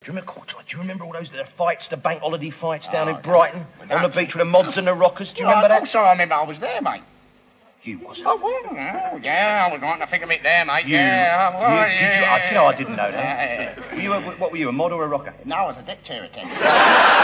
Do you remember all those fights, the bank holiday fights down in Brighton, on the beach with the mods and the rockers? Do you remember that? Of course I remember. I was there, mate. You wasn't. Oh, well, yeah, I was right in the thick of it there, mate. You? Yeah. I didn't know that. Yeah. What were you, a mod or a rocker? No, I was a deck chair attendant.